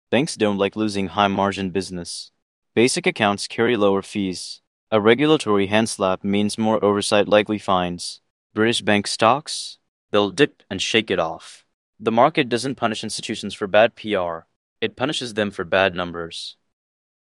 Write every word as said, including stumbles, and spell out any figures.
Banks don't like losing high-margin business. Basic accounts carry lower fees. A regulatory handslap means more oversight, likely fines. British bank stocks? They'll dip and shake it off. The market doesn't punish institutions for bad P R. It punishes them for bad numbers.